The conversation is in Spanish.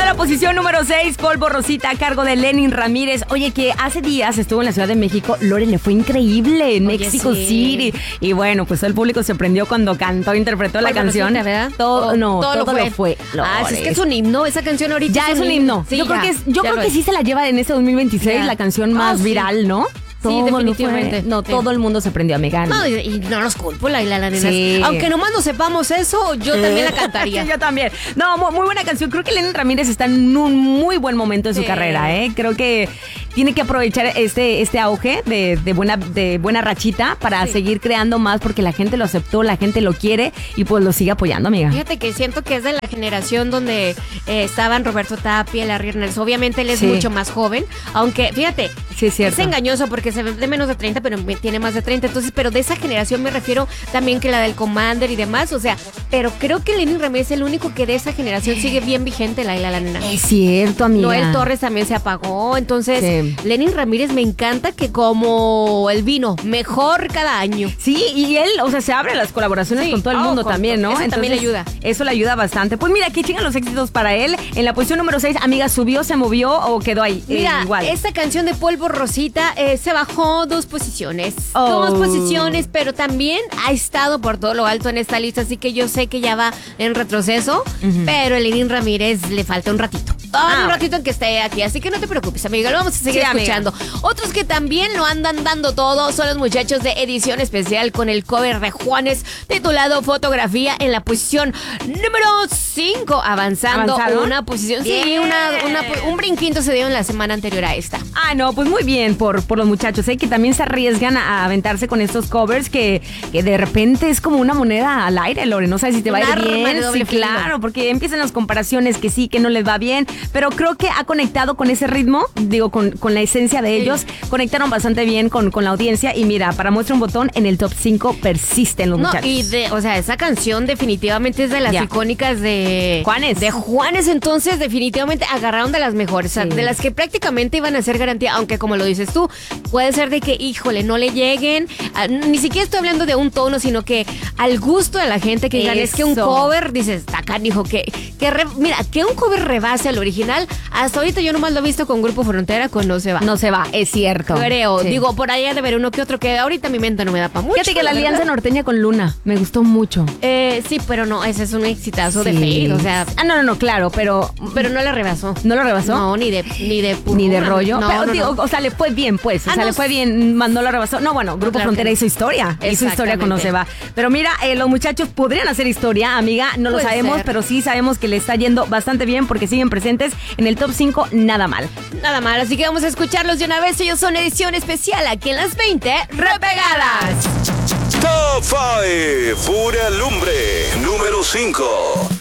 a la posición número 6, Polvo Rosita, a cargo de Lenin Ramírez. Oye, que hace días estuvo en la Ciudad de México. Lore, le fue increíble en Mexico City. Y bueno, pues todo el público se prendió cuando cantó, interpretó la canción. Rosita, ¿verdad? Todo lo fue. Es que es un himno, esa canción ahorita. Ya es un himno. Sí, yo creo que sí se la lleva en este 2026, la canción más viral, ¿no? Sí, definitivamente. Todo el mundo se prendió, amiga. No, y no los culpo, la nena. Sí. Aunque nomás no sepamos eso, yo también la cantaría. Yo también. No, muy buena canción. Creo que Lenin Ramírez está en un muy buen momento de su carrera, ¿eh? Creo que tiene que aprovechar este auge de buena rachita para seguir creando más, porque la gente lo aceptó, la gente lo quiere y pues lo sigue apoyando, amiga. Fíjate que siento que es de la generación donde estaban Roberto Tapia, Larry Hernández. Obviamente él es mucho más joven, aunque fíjate, sí, es cierto. Es engañoso porque se ve de menos de 30, pero tiene más de 30. Entonces, pero de esa generación me refiero también que la del Commander y demás. O sea, pero creo que Lenin Ramírez es el único que de esa generación sigue bien vigente, la nena. Es cierto, amiga. Noel Torres también se apagó. Entonces, Lenin Ramírez me encanta que como el vino, mejor cada año. Sí, y él, o sea, se abre las colaboraciones con todo el mundo también, ¿no? Eso entonces, también le ayuda. Eso le ayuda bastante. Pues mira, que chingan los éxitos para él. En la posición número 6, amiga, ¿subió, se movió o quedó ahí? Mira, igual. Esta canción de Polvo Rosita se bajó 2 posiciones. Oh. 2 posiciones, pero también ha estado por todo lo alto en esta lista, así que yo sé que ya va en retroceso, pero a Lenin Ramírez le falta un ratito. Un ratito en que esté aquí, así que no te preocupes, amiga, lo vamos a seguir escuchando. Amiga. Otros que también lo andan dando todo son los muchachos de Edición Especial con el cover de Juanes titulado Fotografía en la posición número 5, avanzando una posición. Bien. Sí, un brinquito se dio en la semana anterior a esta. No, pues muy bien por los muchachos, que también se arriesgan a aventarse con estos covers que de repente es como una moneda al aire, Lore, no sabes si te va a ir bien. Sí, claro, porque empiezan las comparaciones que sí, que no les va bien, pero creo que ha conectado con ese ritmo, digo, con la esencia de ellos, conectaron bastante bien con la audiencia y mira, para muestra un botón, en el top 5 persisten los muchachos. Y esa canción definitivamente es de las icónicas de Juanes. De Juanes, entonces definitivamente agarraron de las mejores, de las que prácticamente iban a ser garantía, aunque como lo dices tú, puede ser de que, híjole, no le lleguen, ni siquiera estoy hablando de un tono, sino que al gusto de la gente, que digan, es que un cover, dices, está canijo, mira, que un cover rebase al original, hasta ahorita yo nomás lo he visto con Grupo Frontera, con No Se Va. No Se Va, es cierto. Creo, digo, por ahí ha de ver uno que otro, que ahorita mi mente no me da para mucho. Fíjate que la alianza norteña con Luna, me gustó mucho. Sí, pero no, ese es un exitazo de Fade, o sea. No, claro, pero no le rebasó. ¿No lo rebasó? No, ni de rollo. No, pero, no, digo, o sea, le fue bien, pues. O sea, le fue bien, no lo rebasó. No, bueno, Grupo Frontera hizo historia. Hizo historia con No Se Va. Pero mira, los muchachos podrían hacer historia, amiga. No lo sabemos, pero sí sabemos que le está yendo bastante bien porque siguen presentes en el top 5, nada mal. Nada mal, así que vamos a escucharlos de una vez. Ellos son Edición Especial aquí en las 20 Repegadas. Top 5, Pura Lumbre, número 5.